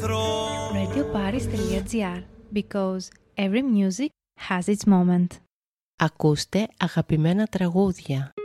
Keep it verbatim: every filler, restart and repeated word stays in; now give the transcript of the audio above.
radioparis.gr because every music has its moment. Ακούστε αγαπημένα τραγούδια.